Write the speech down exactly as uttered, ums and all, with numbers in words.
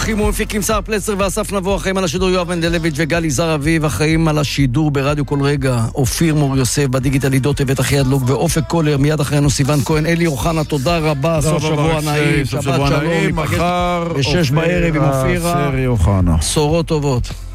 האחים ומפיקים שר פלצר ואסף נבו, אחראים על השידור יואב מנדלביץ' וגלי זר אביב, אחראים על השידור ברדיו כל רגע אופיר מור יוסף, בדיגיטל עידות הבית אחי הדלוג ואופק קולר, מיד אחרינו סיוון כהן, אלי אוחנה, תודה רבה, סוף שבוע נעים, שבת שלום, מחר בשש בערב עם אופירה, שורות טובות.